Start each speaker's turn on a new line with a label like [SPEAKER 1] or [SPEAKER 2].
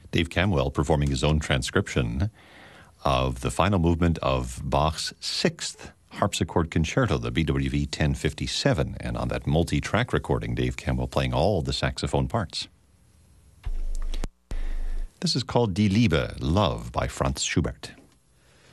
[SPEAKER 1] Dave Camwell performing his own transcription of the final movement of Bach's Sixth Harpsichord Concerto, the BWV 1057. And on that multi-track recording, Dave Camwell playing all the saxophone parts. This is called Die Liebe, Love, by Franz Schubert.